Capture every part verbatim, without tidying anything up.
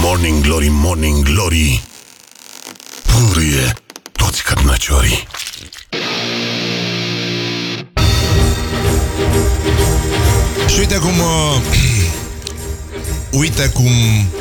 Morning Glory, Morning Glory, purie toți cărnăciorii. Și uite cum uh, uite cum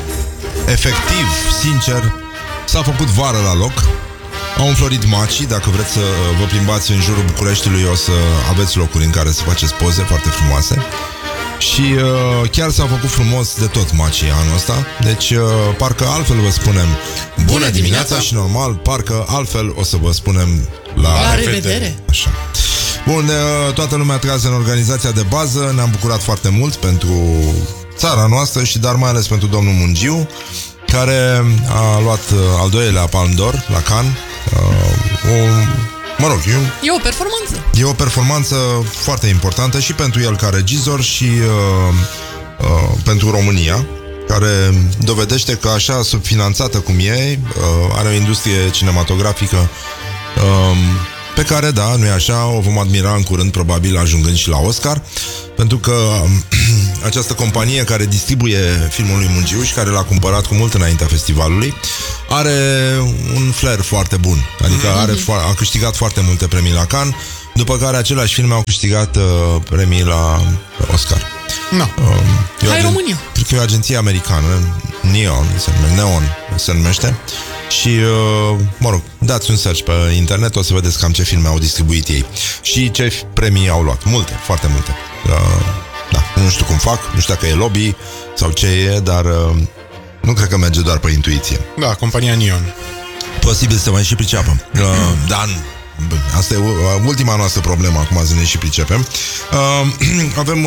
efectiv, sincer, s-a făcut vară la loc. Au înflorit macii. Dacă vreți să vă plimbați în jurul Bucureștiului, o să aveți locuri în care să faceți poze foarte frumoase. Și uh, chiar s-a făcut frumos de tot macii anul ăsta. Deci uh, parcă altfel vă spunem bună, bună dimineața și normal, parcă altfel o să vă spunem la, la revedere. Așa. Bun, uh, toată lumea trează în organizația de bază. Ne-am bucurat foarte mult pentru țara noastră și dar mai ales pentru domnul Mungiu, care a luat uh, al doilea Palme d'Or la Cannes. uh, o, Mă rog, eu, E o performanță. E o performanță foarte importantă și pentru el ca regizor și uh, uh, pentru România, care dovedește că așa subfinanțată cum e, uh, are o industrie cinematografică uh, pe care, da, nu e așa, o vom admira în curând, probabil ajungând și la Oscar, pentru că uh, această companie care distribuie filmul lui Mungiu și care l-a cumpărat cu mult înaintea festivalului are un flair foarte bun. Adică are fo- a câștigat foarte multe premii la Cannes, după care aceleași filme au câștigat uh, premii la Oscar. No. Uh, Hai agen- România. Cred că e o agenție americană, Neon se numește, Neon se numește. Și, uh, mă rog, dați un search pe internet, o să vedeți cam ce filme au distribuit ei și ce premii au luat. Multe, foarte multe. Uh, da, nu știu cum fac, nu știu dacă e lobby sau ce e, dar uh, nu cred că merge doar pe intuiție. Da, compania Neon. Posibil să mai și priceapă. Uh, dar asta e ultima noastră problemă, acum să ne și pricepem. Uh, avem... Uh,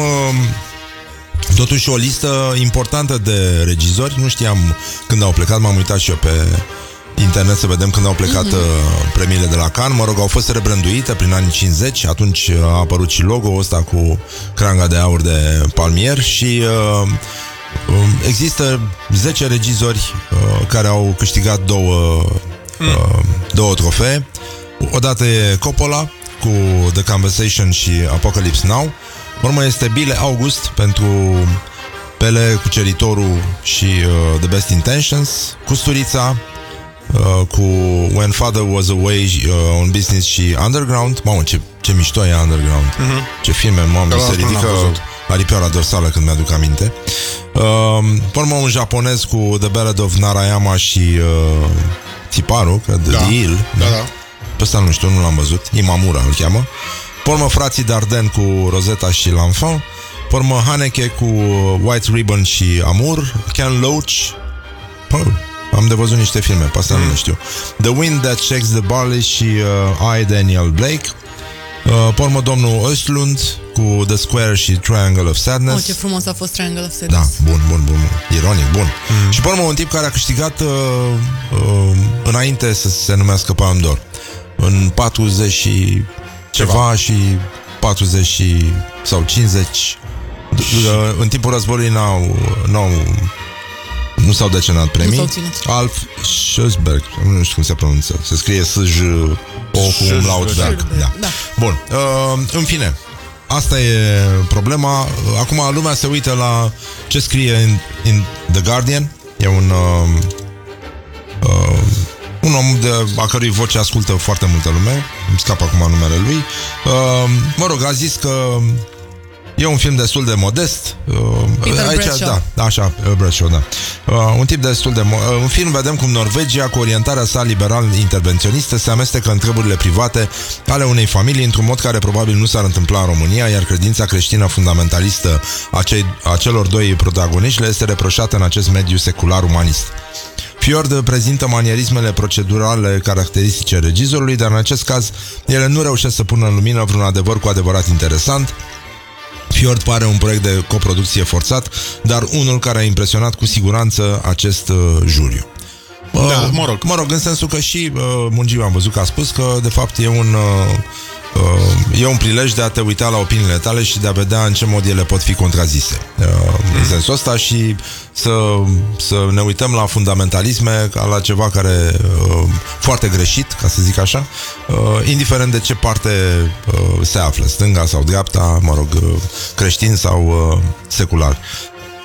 Totuși o listă importantă de regizori. Nu știam când au plecat, m-am uitat și eu pe internet să vedem când au plecat mm-hmm. premiile de la Cannes. Mă rog, au fost rebranduite prin anii cincizeci. Atunci a apărut și logo-ul ăsta cu cranga de aur de palmier. Și uh, există zece regizori uh, care au câștigat două mm. uh, două trofee. Odată e Coppola cu The Conversation și Apocalypse Now. Urmă este Bile August pentru Pele, Cuceritorul și uh, The Best Intentions. Custurița uh, cu When Father Was Away, uh, On Business și Underground. Mamă, ce, ce mișto e Underground. Uh-huh. Ce filme, mamă, se ridică aripioara dorsală când mi-aduc aminte. uh, Urmă un japonez cu The Ballad of Narayama și uh, Tiparu, cred, da. The Hill. Da, da. Pe ăsta nu știu, nu l-am văzut. Imamura îl cheamă. Pormă frații Dardenne cu Rosetta și L'Enfant. Pormă Haneke cu White Ribbon și Amour. Ken Loach. Oh, am de văzut niște filme, pe asta mm. nu le știu. The Wind That Shakes the Barley și uh, I, Daniel Blake. uh, Pormă domnul Östlund cu The Square și Triangle of Sadness. Oh, ce frumos a fost Triangle of Sadness. Da, bun, bun, bun, ironic, bun. mm. Și pormă un tip care a câștigat uh, uh, înainte să se numească Palme d'Or, în patruzeci și ceva, ceva și patruzeci sau cincizeci. În timpul războiului n-au, n-au, nu s-au decenat premii. Alf Schösberg, nu știu cum se pronunță. Se scrie S J O cu un lautberg. Da. Da. Bun, uh, în fine, asta e problema. Acum lumea se uită la ce scrie în, in The Guardian. E un uh, uh, un om de, a cărui voce ascultă foarte multă lume. Îmi scapă acum numele lui. uh, Mă rog, a zis că e un film destul de modest. uh, Aici, Bradshaw. da, așa, Bradshaw, da. uh, Un tip destul de mo- uh, În film vedem cum Norvegia, cu orientarea sa liberal-intervenționistă, se amestecă în treburile private ale unei familii într-un mod care probabil nu s-ar întâmpla în România, iar credința creștină fundamentalistă a, cei, a celor doi protagoniști le este reproșată în acest mediu secular umanist. Fjord prezintă manierismele procedurale caracteristice regizorului, dar în acest caz ele nu reușesc să pună în lumină vreun adevăr cu adevărat interesant. Fjord pare un proiect de coproducție forțat, dar unul care a impresionat cu siguranță acest uh, juriu. Da, uh, mă rog. Mă rog, în sensul că și uh, Mungiu am văzut că a spus că de fapt e un... Uh, Uh, e un prilej de a te uita la opiniile tale și de a vedea în ce mod ele pot fi contrazise, uh, mm. în sensul ăsta, și să, să ne uităm la fundamentalisme ca la ceva care uh, foarte greșit, ca să zic așa, uh, indiferent de ce parte uh, se află, stânga sau dreapta, mă rog, uh, creștin sau uh, secular.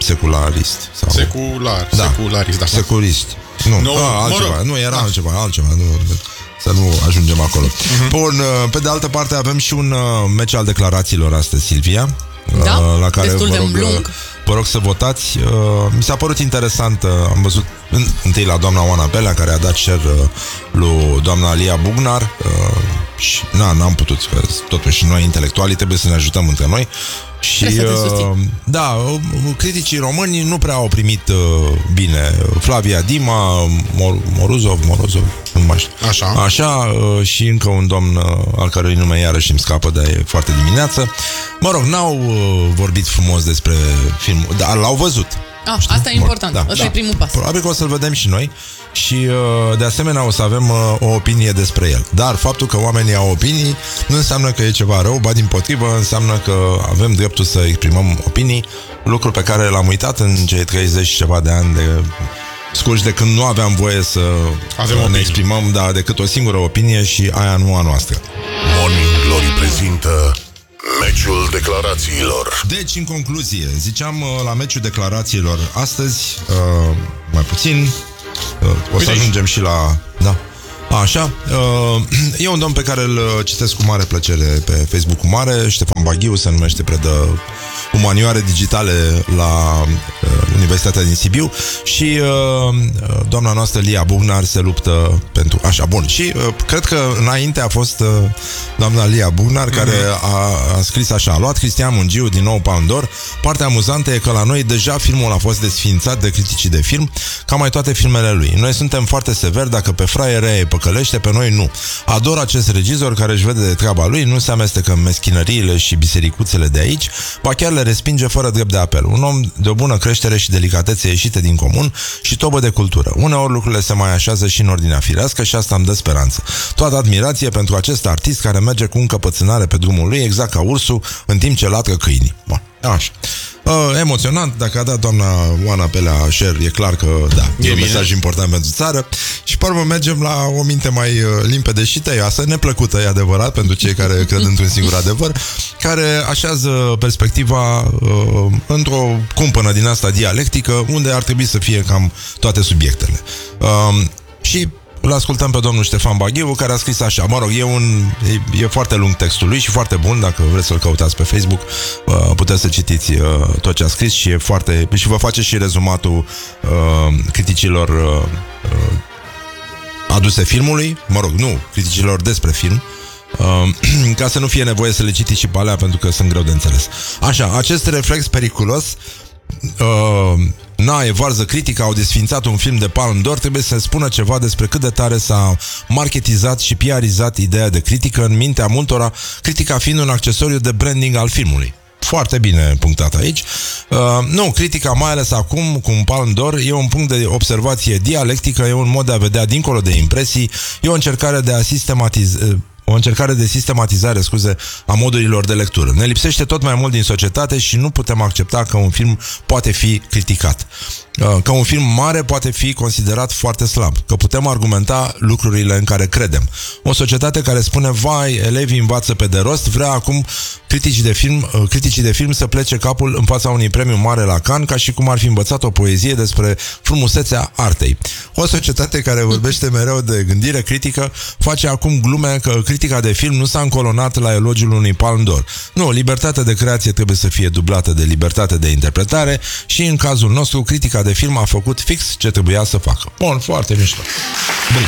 secularist. Sau... Secular, da. secularist, da. Seculist. Nu, No, A, altceva. mă rog. Nu, era Da. altceva, altceva. Nu, să nu ajungem acolo. Uh-huh. Bun, pe de altă parte avem și un uh, meci al declarațiilor astăzi, Silvia. Da, uh, la care destul vă de rog, lung. vă rog să votați. Uh, mi s-a părut interesant, uh, am văzut în, întâi la doamna Oana Pelea, care a dat share uh, lui doamna Lia Bugnar uh, și na, n-am putut, că totuși noi intelectualii trebuie să ne ajutăm între noi. Și uh, da, criticii români nu prea au primit uh, bine. Flavia Dima, Mor- Morozov, Morozov, nu mai știu. Așa. Așa, uh, și încă un domn uh, al cărui nume iarăși îmi scapă, dar e foarte dimineață. Mă rog, n-au uh, vorbit frumos despre film, dar l-au văzut. Ah, asta e important, da, ăsta da. e primul pas. Probabil că o să-l vedem și noi. Și uh, de asemenea o să avem uh, o opinie despre el. Dar faptul că oamenii au opinii nu înseamnă că e ceva rău, ba dimpotrivă, înseamnă că avem dreptul să exprimăm opinii, lucru pe care l-am uitat în cei treizeci și ceva de ani de scurși de când nu aveam voie să Avem ne opinii. exprimăm, da, decât o singură opinie și aia nu a noastră. Morning Glory prezintă meciul declarațiilor. Deci, în concluzie, ziceam uh, la meciul declarațiilor astăzi, uh, mai puțin, uh, o să Uite ajungem și la... Da. Așa, uh, e un domn pe care îl citesc cu mare plăcere pe Facebook cu mare, Ștefan Baghiu se numește, predă umanioare digitale la uh, Universitatea din Sibiu și uh, doamna noastră Lia Bugnar se luptă pentru... Așa, bun, și uh, cred că înainte a fost uh, doamna Lia Bugnar care mm-hmm. a, a scris așa: a luat Cristian Mungiu din nou Palme d'Or. Partea amuzantă e că la noi deja filmul a fost desființat de criticii de film, ca mai toate filmele lui. Noi suntem foarte severi, dacă pe fraierea îi păcălește, pe noi nu. Ador acest regizor care își vede de treaba lui, nu se amestecă în meschinăriile și bisericuțele de aici, ba chiar le respinge fără drept de apel. Un om de o bună creștere și delicatețe ieșite din comun și tobă de cultură. Uneori lucrurile se mai așează și în ordinea firească și asta îmi dă speranță. Toată admirație pentru acest artist care merge cu încăpățânare pe drumul lui, exact ca ursul, în timp ce latră câinii. Bun, așa. Uh, emoționant, dacă a dat doamna Oana Pelea share, e clar că da, e, e un mesaj important pentru țară. Și pe urmă mergem la o minte mai uh, limpede și tăioasă, neplăcută, e adevărat, pentru cei care cred într-un singur adevăr, care așează perspectiva uh, într-o cumpănă din asta dialectică, unde ar trebui să fie cam toate subiectele. Uh, și îl ascultăm pe domnul Ștefan Baghiu, care a scris așa, mă rog, e, un, e, e foarte lung textul lui și foarte bun, dacă vreți să-l căutați pe Facebook, uh, puteți să citiți uh, tot ce a scris și e foarte, și vă face și rezumatul uh, criticilor uh, uh, aduse filmului, mă rog, nu, criticilor despre film, uh, ca să nu fie nevoie să le citiți și pe alea, pentru că sunt greu de înțeles. Așa, acest reflex periculos, Uh, na, e varză critică, au desfințat un film de Palme d'Or, trebuie să spună ceva despre cât de tare s-a marketizat și P R-izat ideea de critică în mintea multora, critica fiind un accesoriu de branding al filmului. Foarte bine punctat aici. Uh, nu, critica, mai ales acum, cu un Palme d'Or, e un punct de observație dialectică, e un mod de a vedea dincolo de impresii, e o încercare de a sistematiza... O încercare de sistematizare, scuze, a modurilor de lectură. Ne lipsește tot mai mult din societate și nu putem accepta că un film poate fi criticat. Că un film mare poate fi considerat foarte slab. Că putem argumenta lucrurile în care credem. O societate care spune, vai, elevii învață pe de rost, vrea acum criticii de film, criticii de film să plece capul în fața unui premiu mare la Cannes, ca și cum ar fi învățat o poezie despre frumusețea artei. O societate care vorbește mereu de gândire critică face acum glume că critica de film nu s-a încolonat la elogiul unui Palme d'Or. Nu, libertatea de creație trebuie să fie dublată de libertate de interpretare și în cazul nostru critica de film a făcut fix ce trebuia să facă. Bun, foarte mișto. Brici.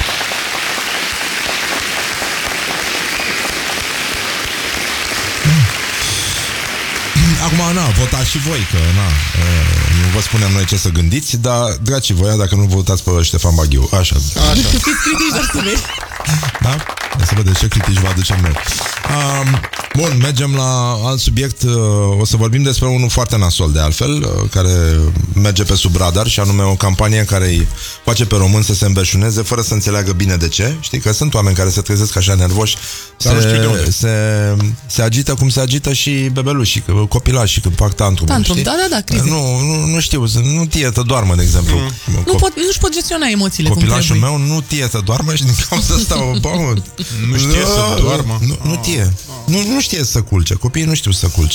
Acum, na, votați și voi, că, na, nu vă spunem noi ce să gândiți, dar dragi voia dacă nu votați pe Ștefan Baghiu. Așa. Așa. Fiți critici, dar să vezi. Da? Să vedem ce critici vă aducem noi. Um, bun, mergem la alt subiect. O să vorbim despre unul foarte nasol, de altfel, care merge pe sub radar, și anume o campanie care îi face pe români să se înverșuneze fără să înțeleagă bine de ce. Știi că sunt oameni care se trezesc așa nervoși, se, se, se agită cum se agită și bebelușii, copilașii când fac tantrum. Tantrum, știi? da, da, da, crize. Nu, nu, nu știu, nu tie să doarmă, de exemplu. Mm. Nu pot, nu-și pot gestiona emoțiile cum Copilașul trebuie. meu nu tie să doarmă și din cauza asta bă, Nu știe să doarmă. Nu, nu tie. Nu, nu știe să culce. Copiii nu știu să culce.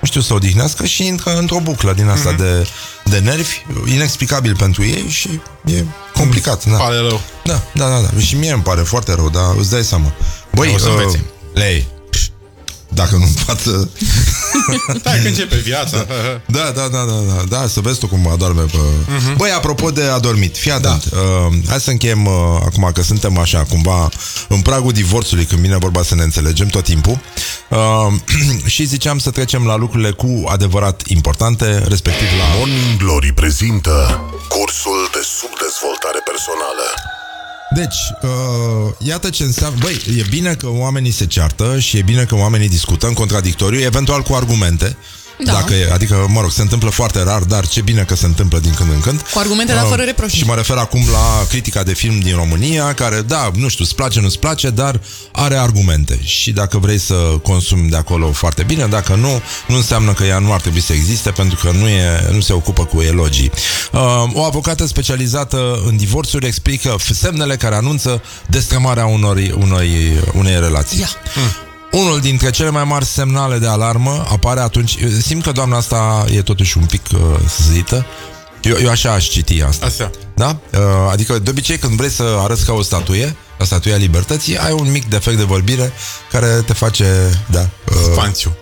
nu știu, să odihnească și intră într-o buclă din asta mm-hmm. de, de nervi, inexplicabil pentru ei și e complicat. Da. Pare rău. Da, da, da, da. Și mie îmi pare foarte rău, dar îți dai seama. Băi, uh, lei, dacă nu-mi poată... Hai că începe viața. Da, da, da, da, da, da, să vezi tu cum adorme pe... Uh-huh. Băi, apropo de adormit, fii atent. Da. Uh, hai să încheiem uh, acum că suntem așa, cumva în pragul divorțului, când vine vorba să ne înțelegem tot timpul. Uh, și ziceam să trecem la lucrurile cu adevărat importante, respectiv la... Morning Glory prezintă cursul de subdezvoltare personală. Deci, uh, iată ce înseamnă... Băi, e bine că oamenii se ceartă și e bine că oamenii discută în contradictoriu, eventual cu argumente. Da. Dacă e, adică, mă rog, se întâmplă foarte rar, dar ce bine că se întâmplă din când în când. Cu argumente, uh, dar fără reproșuri. Și mă refer acum la critica de film din România, care, da, nu știu, îți place, nu-ți place, dar are argumente. Și dacă vrei să consumi de acolo, foarte bine. Dacă nu, nu înseamnă că ea nu ar trebui să existe, pentru că nu, e, nu se ocupă cu elogii. Uh, o avocată specializată în divorțuri explică semnele care anunță destrămarea unor, unor, unei relații. Ia. Hmm. Unul dintre cele mai mari semnale de alarmă apare atunci... Simt că doamna asta e totuși un pic uh, săzită. Eu, eu așa aș citi asta. Așa. Da? Uh, adică de obicei când vrei să arăți ca o statuie, la statuia libertății, ai un mic defect de vorbire care te face... Da, uh, Spanțiu.